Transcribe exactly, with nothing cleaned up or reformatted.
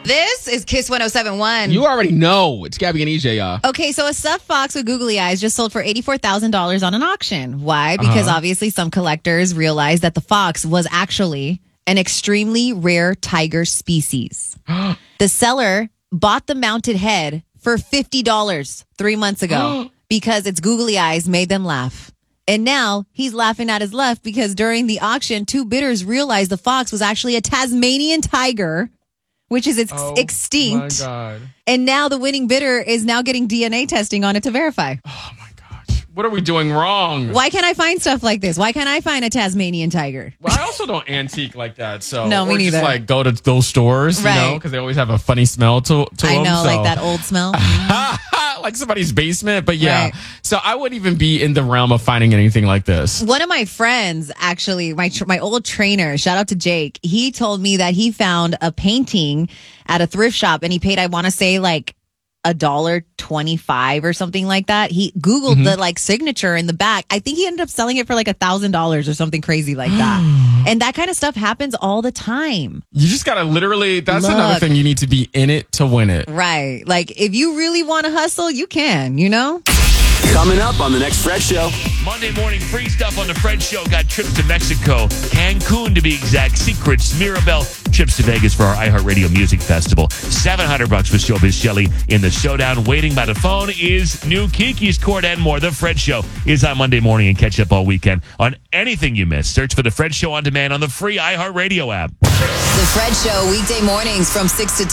This is Kiss one oh seven point one. You already know. It's Gabby and E J, y'all. Okay, so a stuffed fox with googly eyes just sold for eighty-four thousand dollars on an auction. Why? Because Uh-huh. obviously some collectors realized that the fox was actually an extremely rare tiger species. The seller bought the mounted head for fifty dollars three months ago because its googly eyes made them laugh. And now he's laughing at his left because during the auction, two bidders realized the fox was actually a Tasmanian tiger, which is ex- Oh, extinct. my God. And now the winning bidder is now getting D N A testing on it to verify. Oh, my gosh. What are we doing wrong? Why can't I find stuff like this? Why can't I find a Tasmanian tiger? Well, I also don't antique like that. So No, me or neither. just like go to those stores, you Right. know, because they always have a funny smell to, to I them. know, so. like that old smell. like somebody's basement. But yeah, Right. so I wouldn't even be in the realm of finding anything like this. One of my friends, actually, my tr- my old trainer, shout out to Jake, he told me that he found a painting at a thrift shop and he paid, I want to say, like a dollar twenty-five or something like that. He Googled Mm-hmm. the like signature in the back. I think he ended up selling it for like a thousand dollars or something crazy like that. And that kind of stuff happens all the time. You just got to literally, that's Look. another thing. You need to be in it to win it. Right. Like if you really want to hustle, you can, you know? Coming up on the next Fred Show. Monday morning free stuff on the Fred Show. Got trips to Mexico, Cancun to be exact, Secrets, Mirabelle, trips to Vegas for our iHeartRadio Music Festival. seven hundred bucks with Showbiz Shelly in the showdown. Waiting by the phone is new Kiki's Court and more. The Fred Show is on Monday morning and catch up all weekend on anything you missed. Search for the Fred Show on demand on the free iHeartRadio app. The Fred Show, weekday mornings from six to ten.